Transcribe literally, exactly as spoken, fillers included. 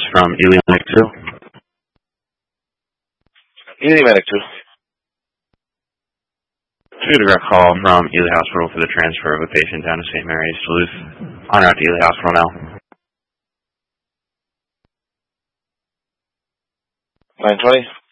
from Ely Medic two. Ely Medic two. We got a direct call from Ely Hospital for the transfer of a patient down to Saint Mary's, Duluth. On route to Ely Hospital now. nine twenty.